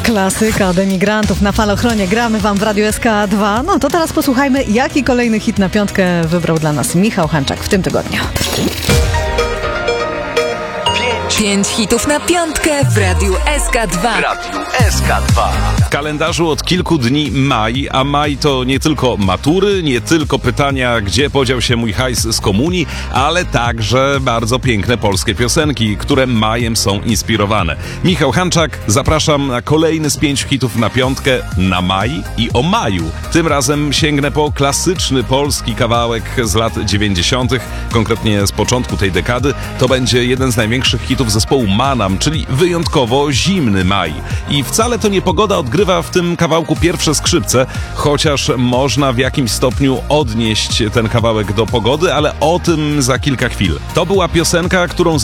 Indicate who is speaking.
Speaker 1: Klasyka od Emigrantów na Falochronie. Gramy wam w Radiu SK2. No to teraz posłuchajmy, jaki kolejny hit na piątkę wybrał dla nas Michał Hanczak w tym tygodniu.
Speaker 2: 5 hitów na piątkę w Radiu SK2.
Speaker 3: W kalendarzu od kilku dni maj, a maj to nie tylko matury, nie tylko pytania, gdzie podział się mój hajs z komunii, ale także bardzo piękne polskie piosenki, które majem są inspirowane. Michał Hanczak, zapraszam na kolejny z 5 hitów na piątkę na maj i o maju. Tym razem sięgnę po klasyczny polski kawałek z lat 90., konkretnie z początku tej dekady. To będzie jeden z największych hitów zespołu Manam, czyli wyjątkowo zimny maj. I wcale to nie pogoda odgrywa w tym kawałku pierwsze skrzypce, chociaż można w jakimś stopniu odnieść ten kawałek do pogody, ale o tym za kilka chwil. To była piosenka, którą